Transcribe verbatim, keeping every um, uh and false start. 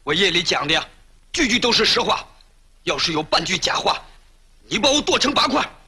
我夜里讲的呀，句句都是实话。要是有半句假话，你把我剁成八块。